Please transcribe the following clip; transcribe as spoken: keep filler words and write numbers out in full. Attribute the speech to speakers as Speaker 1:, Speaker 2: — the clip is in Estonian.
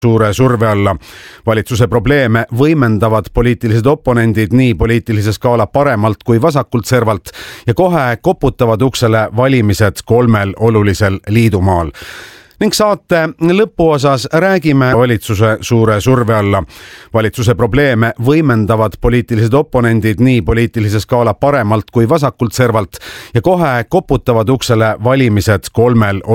Speaker 1: suure surve alla. Valitsuse probleeme võimendavad poliitilised oponendid nii poliitilise skaala paremalt kui vasakult servalt ja kohe koputavad uksele valimised kolmel olulisel liidumaal. Ning saate lõpuosas räägime valitsuse suure surve alla. Valitsuse probleeme võimendavad poliitilised oponendid nii poliitilise skaala paremalt kui vasakult servalt ja kohe koputavad uksele valimised kolmel